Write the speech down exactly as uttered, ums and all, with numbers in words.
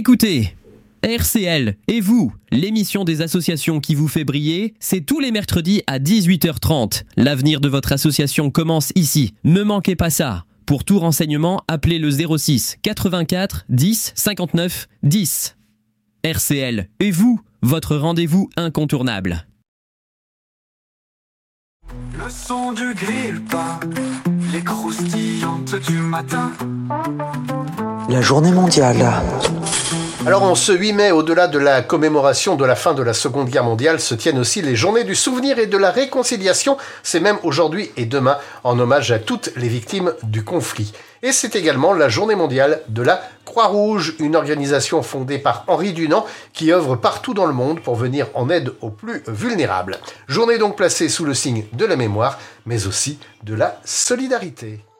écoutez R C L et vous, l'émission des associations qui vous fait briller, c'est tous les mercredis à dix-huit heures trente. L'avenir de votre association commence ici. Ne manquez pas ça. Pour tout renseignement, appelez le zéro six quatre-vingt-quatre dix cinquante-neuf dix. R C L et vous, votre rendez-vous incontournable. Le son du grille-pain, les croustillantes du matin. La journée mondiale. Alors en ce huit mai, au-delà de la commémoration de la fin de la Seconde Guerre mondiale, se tiennent aussi les journées du souvenir et de la réconciliation. C'est même aujourd'hui et demain en hommage à toutes les victimes du conflit. Et c'est également la journée mondiale de la Croix-Rouge, une organisation fondée par Henri Dunant qui œuvre partout dans le monde pour venir en aide aux plus vulnérables. Journée donc placée sous le signe de la mémoire, mais aussi de la solidarité.